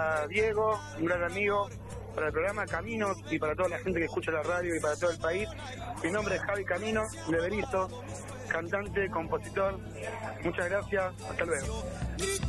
para Diego, un gran amigo, para el programa Caminos y para toda la gente que escucha la radio y para todo el país. Mi nombre es Javi Camino, de Berizo, cantante, compositor. Muchas gracias, hasta luego.